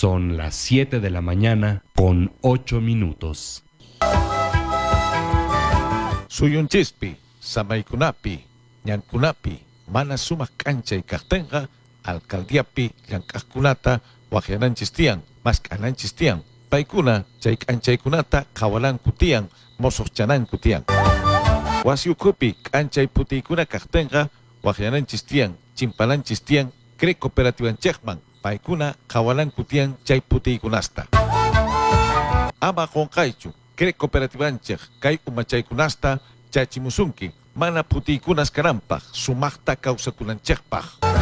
Son las 7 de la mañana con 8 minutos. Suyun chispi, samaykunapi, ñankunapi, mana sumak k'anchay kaqtinqa, alcaldiapi llank'aqkunata waqyananchis tiyan, maskh'ananchis tiyan. Paykuna chay k'anchaykunata qhawalanku tiyan, mosoqchananku tiyan. Wasi ukhupi k'anchay putiykuna kaqtinqa, waqyananchis tiyan, chimpalanchis tiyan, CREC cooperativanchikman, paykuna qhawalanku tiyan chay putiykunasta. Ama qonqaychu, CREC cooperativanchik kay umachaykunasta chachimusunki, mana putiykunas kanampaq, sumaqta kawsakunanchikpaq.